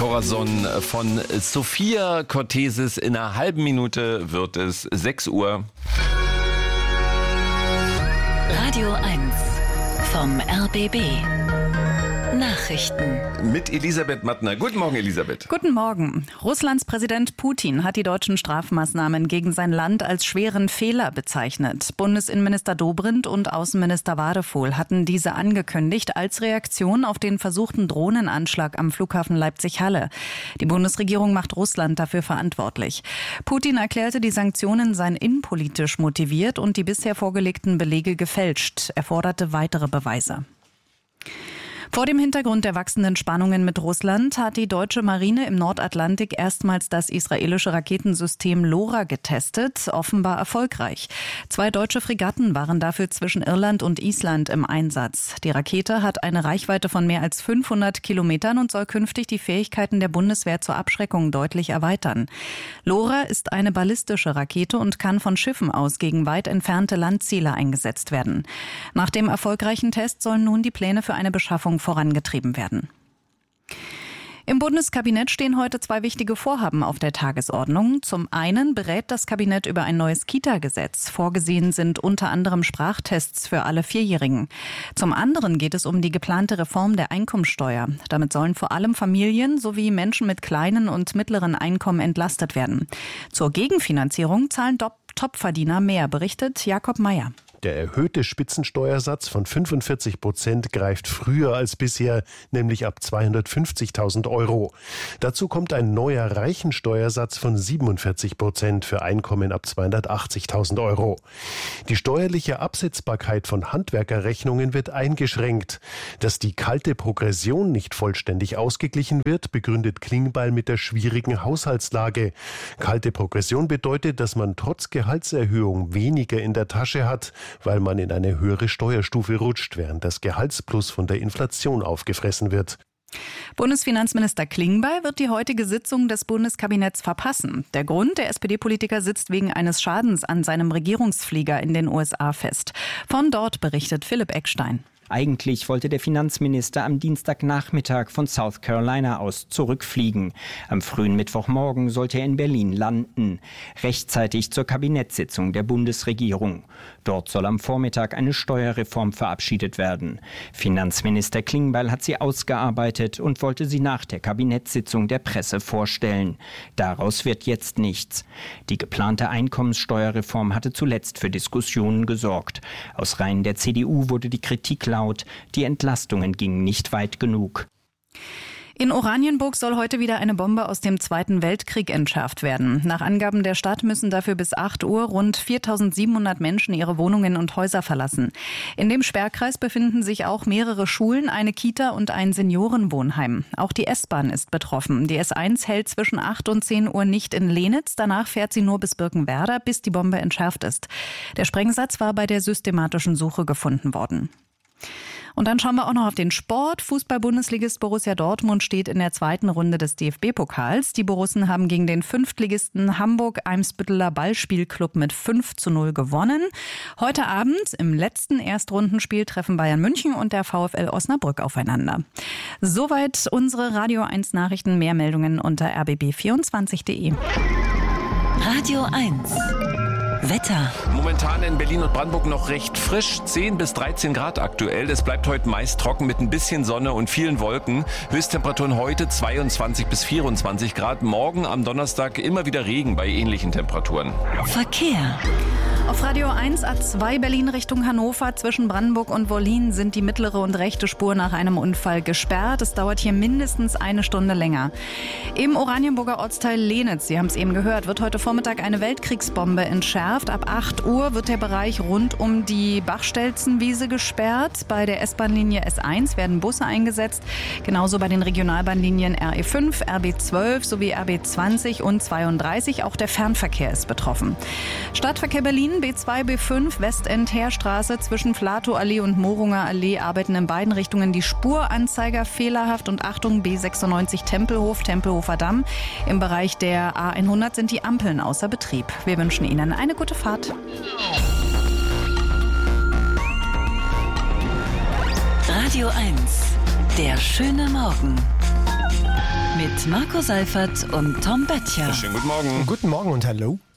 Corazon von Sophia Cortesis. In einer halben Minute wird es 6 Uhr. Radio 1 vom RBB. Nachrichten. Mit Elisabeth Mattner. Guten Morgen, Elisabeth. Guten Morgen. Russlands Präsident Putin hat die deutschen Strafmaßnahmen gegen sein Land als schweren Fehler bezeichnet. Bundesinnenminister Dobrindt und Außenminister Wadephol hatten diese angekündigt als Reaktion auf den versuchten Drohnenanschlag am Flughafen Leipzig-Halle. Die Bundesregierung macht Russland dafür verantwortlich. Putin erklärte, die Sanktionen seien innenpolitisch motiviert und die bisher vorgelegten Belege gefälscht. Er forderte weitere Beweise. Vor dem Hintergrund der wachsenden Spannungen mit Russland hat die deutsche Marine im Nordatlantik erstmals das israelische Raketensystem LoRa getestet, offenbar erfolgreich. 2 deutsche Fregatten waren dafür zwischen Irland und Island im Einsatz. Die Rakete hat eine Reichweite von mehr als 500 Kilometern und soll künftig die Fähigkeiten der Bundeswehr zur Abschreckung deutlich erweitern. LoRa ist eine ballistische Rakete und kann von Schiffen aus gegen weit entfernte Landziele eingesetzt werden. Nach dem erfolgreichen Test sollen nun die Pläne für eine Beschaffung vorangetrieben werden. Im Bundeskabinett stehen heute 2 wichtige Vorhaben auf der Tagesordnung. Zum einen berät das Kabinett über ein neues Kita-Gesetz. Vorgesehen sind unter anderem Sprachtests für alle 4-Jährigen. Zum anderen geht es um die geplante Reform der Einkommensteuer. Damit sollen vor allem Familien sowie Menschen mit kleinen und mittleren Einkommen entlastet werden. Zur Gegenfinanzierung zahlen Topverdiener mehr, berichtet Jakob Mayer. Der erhöhte Spitzensteuersatz von 45% greift früher als bisher, nämlich ab 250.000 Euro. Dazu kommt ein neuer Reichensteuersatz von 47% für Einkommen ab 280.000 Euro. Die steuerliche Absetzbarkeit von Handwerkerrechnungen wird eingeschränkt. Dass die kalte Progression nicht vollständig ausgeglichen wird, begründet Klingbeil mit der schwierigen Haushaltslage. Kalte Progression bedeutet, dass man trotz Gehaltserhöhung weniger in der Tasche hat, weil man in eine höhere Steuerstufe rutscht, während das Gehaltsplus von der Inflation aufgefressen wird. Bundesfinanzminister Klingbeil wird die heutige Sitzung des Bundeskabinetts verpassen. Der Grund, der SPD-Politiker sitzt wegen eines Schadens an seinem Regierungsflieger in den USA fest. Von dort berichtet Philipp Eckstein. Eigentlich wollte der Finanzminister am Dienstagnachmittag von South Carolina aus zurückfliegen. Am frühen Mittwochmorgen sollte er in Berlin landen, rechtzeitig zur Kabinettssitzung der Bundesregierung. Dort soll am Vormittag eine Steuerreform verabschiedet werden. Finanzminister Klingbeil hat sie ausgearbeitet und wollte sie nach der Kabinettssitzung der Presse vorstellen. Daraus wird jetzt nichts. Die geplante Einkommenssteuerreform hatte zuletzt für Diskussionen gesorgt. Aus Reihen der CDU wurde die Kritik laut, die Entlastungen gingen nicht weit genug. In Oranienburg soll heute wieder eine Bombe aus dem Zweiten Weltkrieg entschärft werden. Nach Angaben der Stadt müssen dafür bis 8 Uhr rund 4.700 Menschen ihre Wohnungen und Häuser verlassen. In dem Sperrkreis befinden sich auch mehrere Schulen, eine Kita und ein Seniorenwohnheim. Auch die S-Bahn ist betroffen. Die S1 hält zwischen 8 und 10 Uhr nicht in Lenitz. Danach fährt sie nur bis Birkenwerder, bis die Bombe entschärft ist. Der Sprengsatz war bei der systematischen Suche gefunden worden. Und dann schauen wir auch noch auf den Sport. Fußball-Bundesligist Borussia Dortmund steht in der 2. Runde des DFB-Pokals. Die Borussen haben gegen den 5-Ligisten Hamburg-Eimsbütteler Ballspielclub mit 5:0 gewonnen. Heute Abend im letzten Erstrundenspiel treffen Bayern München und der VfL Osnabrück aufeinander. Soweit unsere Radio 1 Nachrichten. Mehr Meldungen unter rbb24.de. Radio 1 Wetter. Momentan in Berlin und Brandenburg noch recht frisch, 10 bis 13 Grad aktuell. Es bleibt heute meist trocken mit ein bisschen Sonne und vielen Wolken. Höchsttemperaturen heute 22 bis 24 Grad. Morgen am Donnerstag immer wieder Regen bei ähnlichen Temperaturen. Verkehr. Auf Radio 1 A2 Berlin Richtung Hannover zwischen Brandenburg und Wollin sind die mittlere und rechte Spur nach einem Unfall gesperrt. Es dauert hier mindestens 1 Stunde länger. Im Oranienburger Ortsteil Lenitz, Sie haben es eben gehört, wird heute Vormittag eine Weltkriegsbombe entschärft. Ab 8 Uhr wird der Bereich rund um die Bachstelzenwiese gesperrt. Bei der S-Bahn-Linie S1 werden Busse eingesetzt. Genauso bei den Regionalbahnlinien RE5, RB12 sowie RB20 und 32. Auch der Fernverkehr ist betroffen. Stadtverkehr Berlin, B2, B5, Westend-Heerstraße zwischen Flatow-Allee und Morunger Allee arbeiten in beiden Richtungen die Spuranzeiger fehlerhaft. Und Achtung, B96 Tempelhof, Tempelhofer Damm. Im Bereich der A100 sind die Ampeln außer Betrieb. Wir wünschen Ihnen eine gute Fahrt. Radio 1, der schöne Morgen. Mit mit Marco Seifert und Tom Böttcher. Schönen guten Morgen. Guten Morgen und hallo.